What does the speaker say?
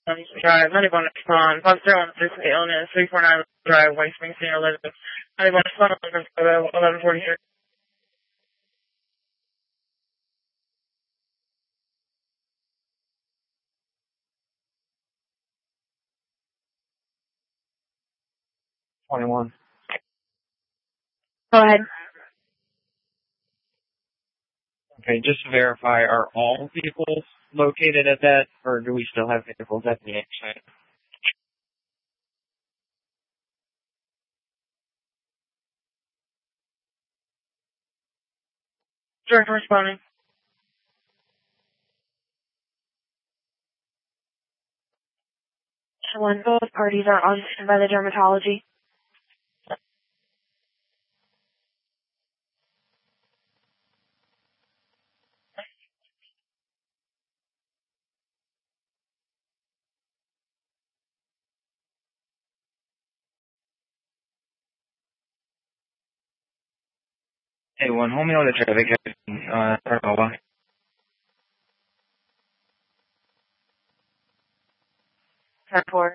Drive, 91 respond, Foster 168 illness, 349 Drive, White Springs Senior Living, 91 respond, 1143. 21. Go ahead. Okay, just to verify, are all vehicles located at that, or do we still have vehicles at the site? Direct responding. When both parties are audited by the dermatology. Hey, one, hold me on the traffic, Terranova. 10-4.